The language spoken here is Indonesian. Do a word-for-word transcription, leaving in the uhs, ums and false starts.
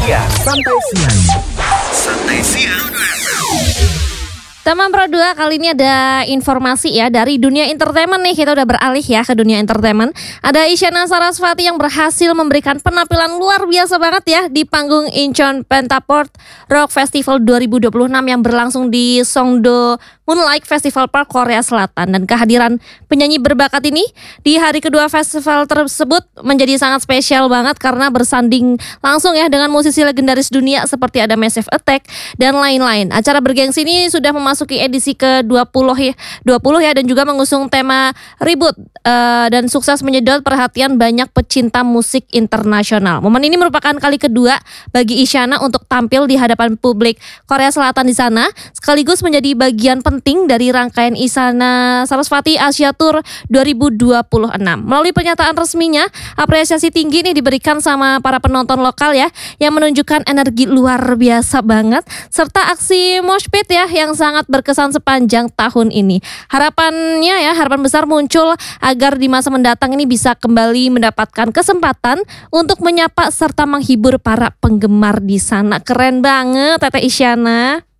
Iya, santai siang. Santai siang. Teman Pro dua, kali ini ada informasi ya dari dunia entertainment nih. Kita udah beralih ya ke dunia entertainment. Ada Isyana Sarasvati yang berhasil memberikan penampilan luar biasa banget ya di panggung Incheon Pentaport Rock Festival dua ribu dua puluh enam yang berlangsung di Songdo Moonlight Festival Park, Korea Selatan. Dan kehadiran penyanyi berbakat ini di hari kedua festival tersebut menjadi sangat spesial banget karena bersanding langsung ya dengan musisi legendaris dunia seperti ada Massive Attack dan lain-lain. Acara bergengsi ini sudah memasuki edisi ke dua puluh ya, dua puluh ya dan juga mengusung tema Reboot uh, dan sukses menyedot perhatian banyak pecinta musik internasional. Momen ini merupakan kali kedua bagi Isyana untuk tampil di hadapan publik Korea Selatan di sana, sekaligus menjadi bagian penting dari rangkaian Isyana Sarasvati Asia Tour dua ribu dua puluh enam. Melalui pernyataan resminya, apresiasi tinggi ini diberikan sama para penonton lokal ya, yang menunjukkan energi luar biasa banget, serta aksi mosh pit ya yang sangat berkesan sepanjang tahun ini. Harapannya ya, harapan besar muncul agar di masa mendatang ini bisa kembali mendapatkan kesempatan untuk menyapa serta menghibur para penggemar di sana. Keren banget Tete Isyana.